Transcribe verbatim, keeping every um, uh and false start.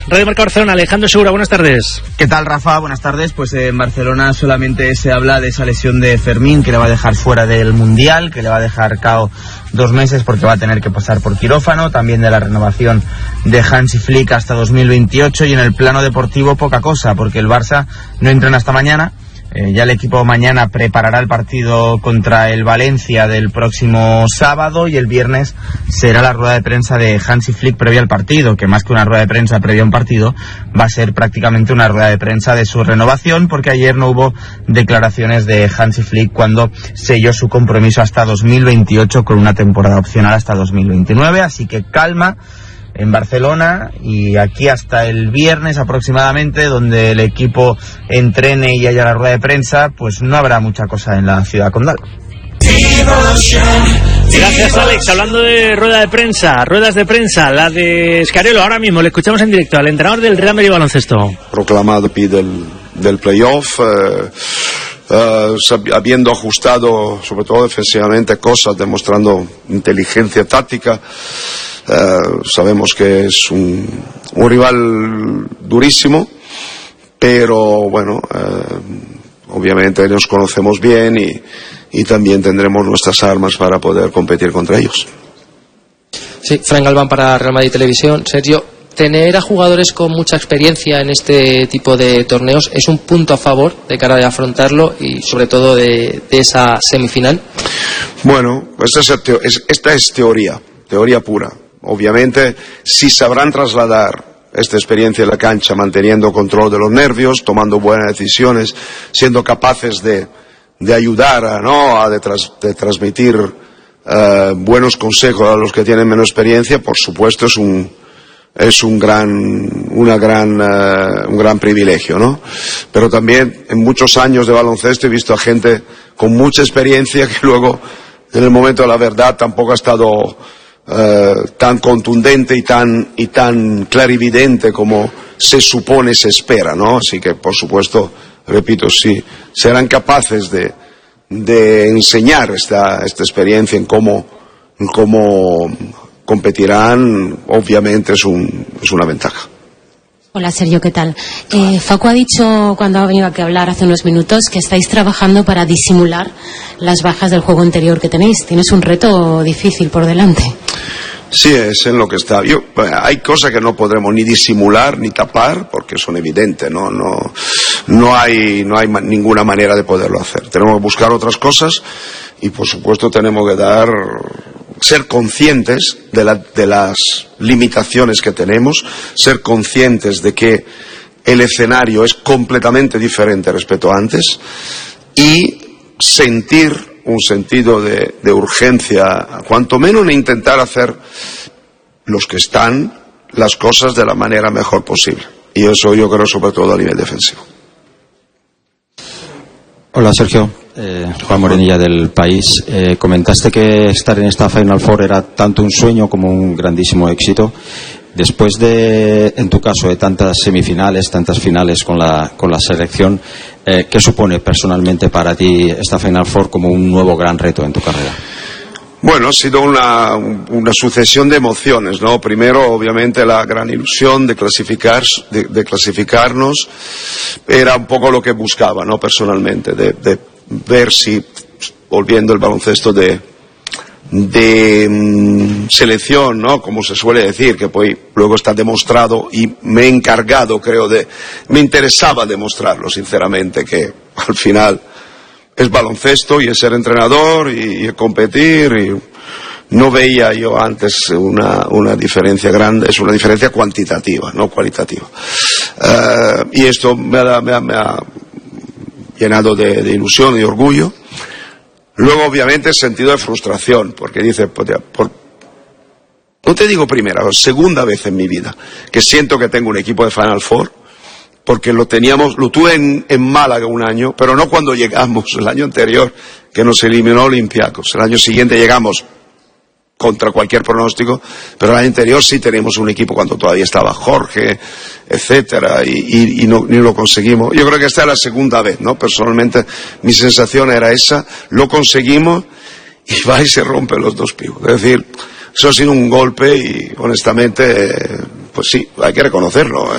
Radio Marca Barcelona, Alejandro Segura, buenas tardes. ¿Qué tal, Rafa? Buenas tardes. Pues en Barcelona solamente se habla de esa lesión de Fermín que le va a dejar fuera del Mundial, que le va a dejar cao dos meses porque va a tener que pasar por quirófano, también de la renovación de Hansi Flick hasta dos mil veintiocho, y en el plano deportivo poca cosa, porque el Barça no entrena hasta mañana. Eh, ya el equipo mañana preparará el partido contra el Valencia del próximo sábado, y el viernes será la rueda de prensa de Hansi Flick previa al partido, que más que una rueda de prensa previa a un partido va a ser prácticamente una rueda de prensa de su renovación, porque ayer no hubo declaraciones de Hansi Flick cuando selló su compromiso hasta dos mil veintiocho con una temporada opcional hasta dos mil veintinueve, así que calma en Barcelona, y aquí hasta el viernes aproximadamente, donde el equipo entrene y haya la rueda de prensa, pues no habrá mucha cosa en la ciudad condal. Gracias, Alex. Hablando de rueda de prensa, ruedas de prensa, la de Scariolo, ahora mismo le escuchamos en directo al entrenador del Real Madrid Baloncesto. Proclamado P del, del playoff, eh, eh, habiendo ajustado sobre todo defensivamente cosas, demostrando inteligencia táctica. Uh, sabemos que es un, un rival durísimo, pero bueno, uh, obviamente nos conocemos bien y, y también tendremos nuestras armas para poder competir contra ellos. Sí, Fran Galván para Real Madrid Televisión. Sergio, tener a jugadores con mucha experiencia en este tipo de torneos es un punto a favor de cara a afrontarlo, y sobre todo de, de esa semifinal. Bueno, esta es, teo- es, esta es teoría, teoría pura. Obviamente, si sabrán trasladar esta experiencia en la cancha, manteniendo control de los nervios, tomando buenas decisiones, siendo capaces de, de ayudar a, ¿no? a de, tras, de transmitir uh, buenos consejos a los que tienen menos experiencia, por supuesto es un es un gran una gran uh, un gran privilegio, ¿no? Pero también en muchos años de baloncesto he visto a gente con mucha experiencia que luego en el momento de la verdad tampoco ha estado Uh, tan contundente y tan y tan clarividente como se supone, se espera, ¿no? Así que, por supuesto, repito, si serán capaces de, de enseñar esta, esta experiencia en cómo, en cómo competirán, obviamente es, un, es una ventaja. Hola, Sergio, ¿qué tal? Eh, Facu ha dicho, cuando ha venido aquí a hablar hace unos minutos, que estáis trabajando para disimular las bajas del juego anterior que tenéis. Tienes un reto difícil por delante. Sí, es en lo que está. Yo, hay cosas que no podremos ni disimular ni tapar porque son evidentes, ¿no? No, no hay, no hay ninguna manera de poderlo hacer. Tenemos que buscar otras cosas y, por supuesto, tenemos que dar, ser conscientes de, la, de las limitaciones que tenemos, ser conscientes de que el escenario es completamente diferente respecto a antes, y sentir un sentido de, de urgencia, cuanto menos en intentar hacer los que están las cosas de la manera mejor posible. Y eso yo creo sobre todo a nivel defensivo. Hola, Sergio. Eh, Juan Morenilla del País. Eh, comentaste que estar en esta Final Four era tanto un sueño como un grandísimo éxito. Después de, en tu caso, de tantas semifinales, tantas finales con la, con la selección, eh, ¿qué supone personalmente para ti esta Final Four como un nuevo gran reto en tu carrera? Bueno, ha sido una, una sucesión de emociones, ¿no? Primero, obviamente, la gran ilusión de clasificar, de, de clasificarnos. Era un poco lo que buscaba, ¿no? Personalmente, de, de ver si, volviendo el baloncesto de de um, selección, ¿no? Como se suele decir, que pues luego está demostrado, y me he encargado, creo, de, me interesaba demostrarlo, sinceramente, que al final es baloncesto y es ser entrenador y, y competir, y no veía yo antes una, una diferencia grande, es una diferencia cuantitativa, no cualitativa. Uh, y esto me ha, me ha, me ha llenado de, de ilusión y de orgullo. Luego, obviamente, el sentido de frustración, porque dice, por, no te digo primera, segunda vez en mi vida que siento que tengo un equipo de Final Four, porque lo teníamos, lo tuve en, en Málaga un año, pero no cuando llegamos, el año anterior, que nos eliminó Olympiacos. El año siguiente llegamos contra cualquier pronóstico, pero el año anterior sí tenemos un equipo cuando todavía estaba Jorge, etcétera, y, y, y no, ni lo conseguimos. Yo creo que esta es la segunda vez, ¿no? Personalmente, mi sensación era esa, lo conseguimos, y va y se rompe los dos pibos. Es decir, eso ha sido un golpe y, honestamente, pues sí, hay que reconocerlo.